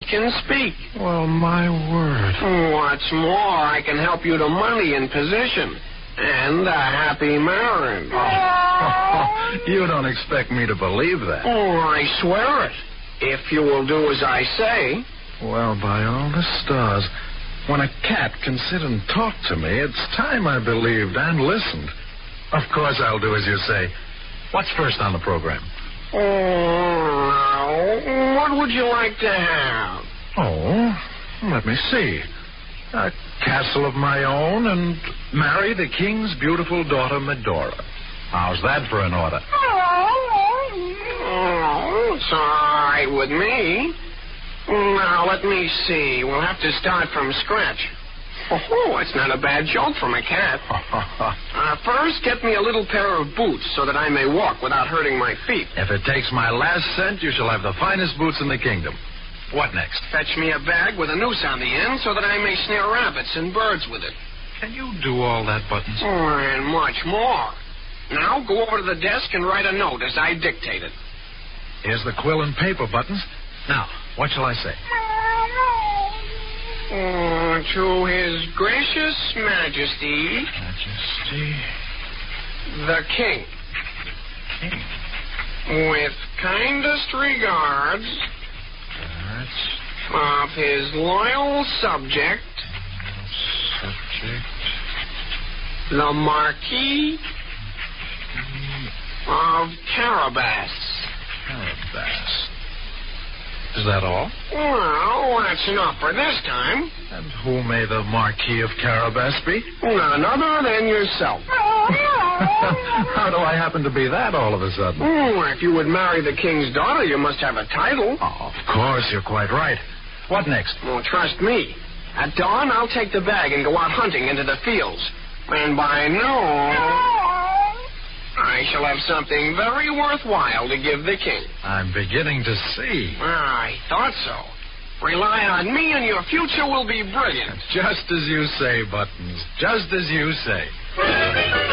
can speak. Well, my word. What's more, I can help you to money and position. And a happy marriage. You don't expect me to believe that. I swear it. If you will do as I say. Well, by all the stars, when a cat can sit and talk to me, it's time I believed and listened. Of course I'll do as you say. What's first on the program? What would you like to have? Oh, let me see. A castle of my own and marry the king's beautiful daughter, Medora. How's that for an order? It's all right with me. Now, let me see. We'll have to start from scratch. Oh, it's not a bad joke from a cat. First, get me a little pair of boots so that I may walk without hurting my feet. If it takes my last cent, you shall have the finest boots in the kingdom. What next? Fetch me a bag with a noose on the end so that I may snare rabbits and birds with it. Can you do all that, Buttons? And much more. Now, go over to the desk and write a note as I dictate it. Here's the quill and paper, Buttons. Now, what shall I say? To His Gracious Majesty... The King. King. With kindest regards... Of his loyal subject... The Marquis... of Carabas. Carabas. Is that all? Well, that's enough for this time. And who may the Marquis of Carabas be? None other than yourself. How do I happen to be that all of a sudden? If you would marry the king's daughter, you must have a title. Oh, of course, you're quite right. What next? Well, trust me. At dawn, I'll take the bag and go out hunting into the fields. And by noon, I shall have something very worthwhile to give the king. I'm beginning to see. I thought so. Rely on me and your future will be brilliant. Just as you say, Buttons. Just as you say.